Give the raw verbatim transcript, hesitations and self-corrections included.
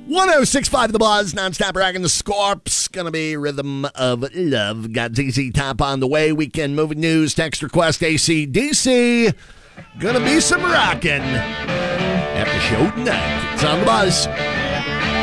one oh six point five The Buzz, nonstop rocking the Scorps. Gonna be Rhythm of Love. Got Z Z Top on the way. Weekend movie news, text request, A C D C. Gonna be some rocking. After show tonight. It's on The Buzz.